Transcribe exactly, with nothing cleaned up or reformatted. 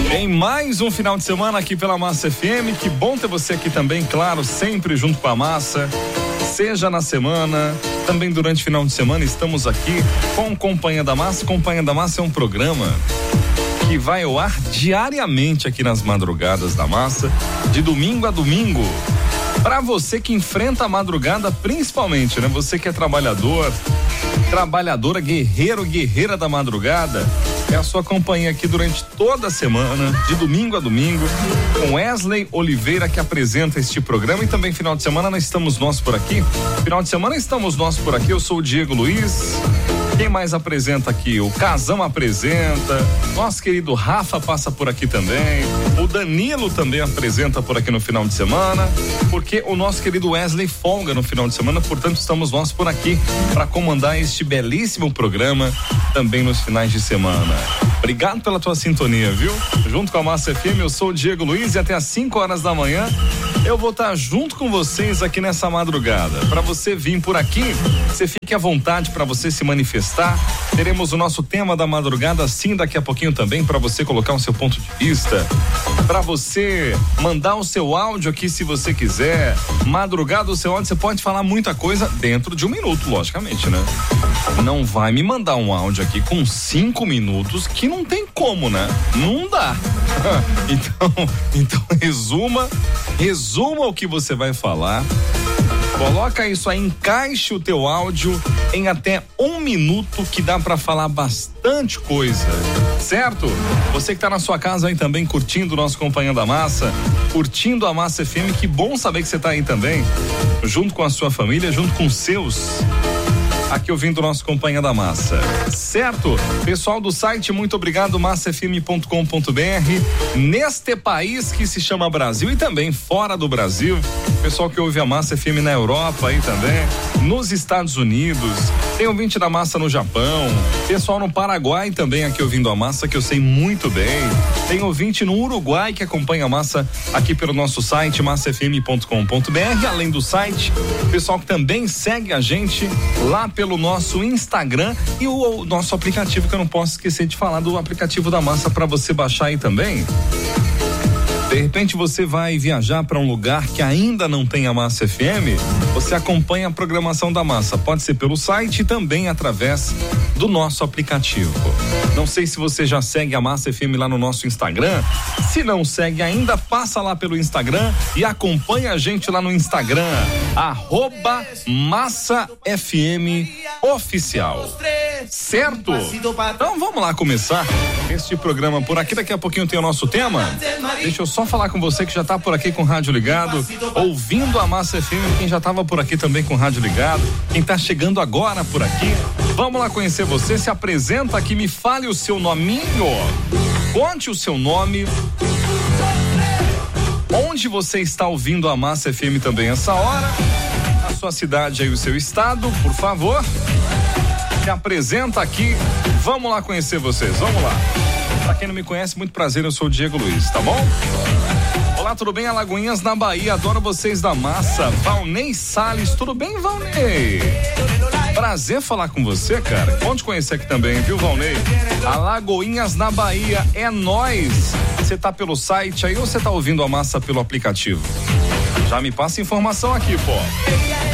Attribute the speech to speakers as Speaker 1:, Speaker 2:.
Speaker 1: Em mais um final de semana aqui pela Massa F M, que bom ter você aqui também, claro, sempre junto com a Massa, seja na semana, também durante o final de semana estamos aqui com Companhia da Massa. Companhia da Massa é um programa que vai ao ar diariamente aqui nas madrugadas da Massa, de domingo a domingo. Para você que enfrenta a madrugada, principalmente, né? Você que é trabalhador, trabalhadora, guerreiro, guerreira da madrugada, é a sua companhia aqui durante toda a semana, de domingo a domingo, com Wesley Oliveira, que apresenta este programa, e também final de semana nós estamos nós por aqui. Final de semana estamos nós por aqui, eu sou o Diego Luiz. Quem mais apresenta aqui? O Casão apresenta, nosso querido Rafa passa por aqui também, o Danilo também apresenta por aqui no final de semana, porque o nosso querido Wesley folga no final de semana, portanto estamos nós por aqui para comandar este belíssimo programa também nos finais de semana. Obrigado pela tua sintonia, viu? Junto com a Massa F M, eu sou o Diego Luiz e até às cinco horas da manhã eu vou estar junto com vocês aqui nessa madrugada. Para você vir por aqui, você fique à vontade para você se manifestar. Teremos o nosso tema da madrugada, sim, daqui a pouquinho também, para você colocar o seu ponto de vista, para você mandar o seu áudio aqui se você quiser. Madrugada, o seu áudio, você pode falar muita coisa dentro de um minuto, logicamente, né? Não vai me mandar um áudio aqui com cinco minutos que não tem como, né? Não dá. Então, então resuma, resuma o que você vai falar. Coloca isso aí, encaixe o teu áudio em até um minuto, que dá pra falar bastante coisa, certo? Você que tá na sua casa aí também curtindo o nosso Companhia da Massa, curtindo a Massa F M, que bom saber que você tá aí também, junto com a sua família, junto com os seus, aqui ouvindo o nosso Companhia da Massa, certo? Pessoal do site, muito obrigado, massa f m ponto com ponto b r, neste país que se chama Brasil e também fora do Brasil, pessoal que ouve a Massa F M na Europa aí também, nos Estados Unidos, tem ouvinte da Massa no Japão, pessoal no Paraguai também aqui ouvindo a Massa, que eu sei muito bem, tem ouvinte no Uruguai que acompanha a Massa aqui pelo nosso site, massa f m ponto com ponto b r, além do site, pessoal que também segue a gente lá pelo nosso Instagram e o, o nosso aplicativo, que eu não posso esquecer de falar do aplicativo da Massa para você baixar aí também. De repente você vai viajar para um lugar que ainda não tem a Massa F M, você acompanha a programação da Massa, pode ser pelo site e também através do nosso aplicativo. Não sei se você já segue a Massa F M lá no nosso Instagram, se não segue ainda, passa lá pelo Instagram e acompanha a gente lá no Instagram, arroba Massa F M Oficial, certo? Então vamos lá começar este programa por aqui, daqui a pouquinho tem o nosso tema. Deixa eu só falar com você que já tá por aqui com o rádio ligado, ouvindo a Massa F M, quem já tava por aqui também com o rádio ligado, quem tá chegando agora por aqui, vamos lá conhecer você, se apresenta aqui, me fale o seu nominho, conte o seu nome, onde você está ouvindo a Massa F M também essa hora, a sua cidade aí, o seu estado, por favor, se apresenta aqui, vamos lá conhecer vocês, vamos lá. Pra quem não me conhece, muito prazer, eu sou o Diego Luiz, tá bom? Olá, tudo bem? Alagoinhas na Bahia, adoro vocês da Massa. Valnei Salles, tudo bem, Valnei? Prazer falar com você, cara. Bom te conhecer aqui também, viu, Valnei? Alagoinhas na Bahia, é nóis. Você tá pelo site aí ou você tá ouvindo a Massa pelo aplicativo? Já me passa informação aqui, pô.